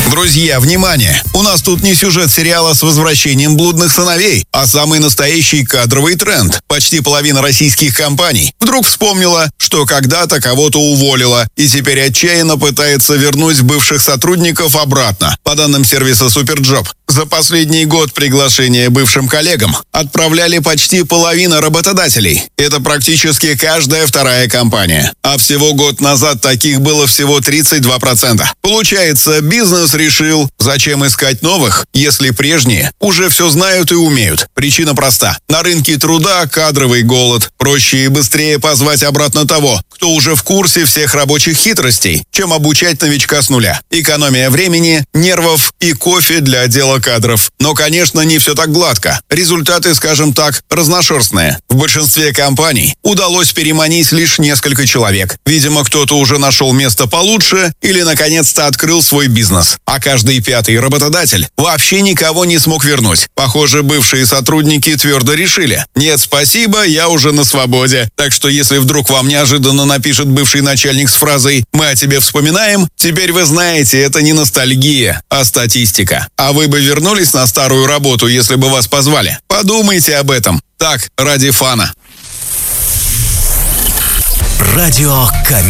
Друзья, внимание! У нас тут не сюжет сериала с возвращением блудных сыновей, а самый настоящий кадровый тренд. Почти половина российских компаний вдруг вспомнила, что когда-то кого-то уволила, и теперь отчаянно пытается вернуть бывших сотрудников обратно. По данным сервиса Суперджоп, за последний год приглашения бывшим коллегам отправляли почти половина работодателей. Это практически каждая вторая компания. А всего год назад таких было всего 32%. Получается, бизнес решил, зачем искать новых, если прежние уже все знают и умеют. Причина проста. На рынке труда кадровый голод. Проще и быстрее позвать обратно того, кто уже в курсе всех рабочих хитростей, чем обучать новичка с нуля. Экономия времени, нервов и кофе для отдела кадров. Но, конечно, не все так гладко. Результаты, скажем так, разношерстные. В большинстве компаний удалось переманить лишь несколько человек. Видимо, кто-то уже нашел место получше или, наконец-то, открыл свой бизнес. А каждый пятый работодатель вообще никого не смог вернуть. Похоже, бывшие сотрудники твердо решили: нет, спасибо, я уже на свободе. Так что, если вдруг вам неожиданно напишет бывший начальник с фразой «Мы о тебе вспоминаем», теперь вы знаете, это не ностальгия, а статистика. А вы бы вернулись на старую работу, если бы вас позвали? Подумайте об этом. Так, ради фана. Радио